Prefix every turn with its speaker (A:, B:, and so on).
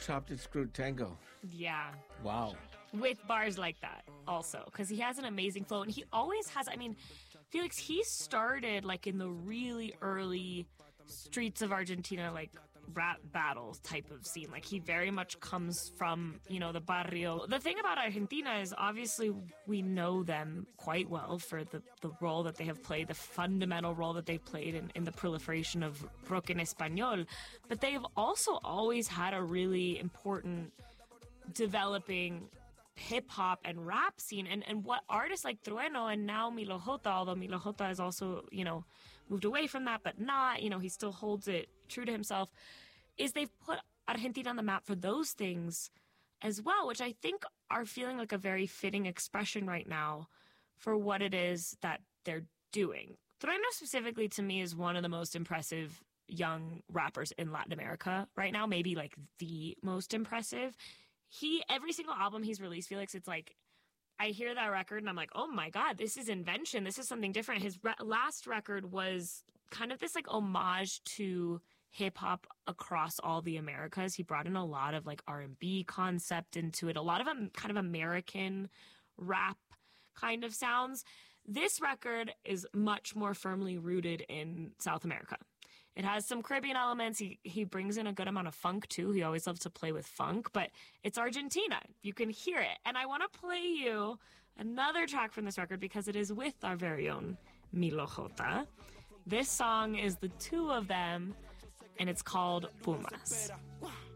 A: chopped and screwed tango.
B: Yeah.
A: Wow.
B: With bars like that also, because he has an amazing flow, and he always has. I mean, Felix, he started like in the really early streets of Argentina, like rap battles type of scene. Like he very much comes from, the barrio. The thing about Argentina is obviously we know them quite well for the role that they have played, the fundamental role that they've played in the proliferation of rock en español, but they've also always had a really important developing hip-hop and rap scene, and what artists like Trueno and now Milo J, although Milo J has also, moved away from that, but not, he still holds it true to himself, is they've put Argentina on the map for those things as well, which I think are feeling like a very fitting expression right now for what it is that they're doing. Trueno specifically, to me, is one of the most impressive young rappers in Latin America right now, maybe like the most impressive. Every single album he's released, Felix, it's like, I hear that record and I'm like, oh my God, this is invention. This is something different. His last record was kind of this like homage to hip hop across all the Americas. He brought in a lot of like R&B concept into it, a lot of kind of American rap kind of sounds. This record is much more firmly rooted in South America. It has some Caribbean elements. He brings in a good amount of funk, too. He always loves to play with funk, but it's Argentina. You can hear it. And I want to play you another track from this record because it is with our very own Milo J. This song is the two of them, and it's called Pumas.